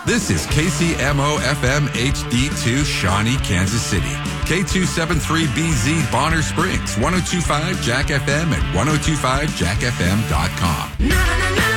This is KCMO FM HD2 Shawnee, Kansas City. K273BZ Bonner Springs, 1025 Jack FM and 1025jackfm.com.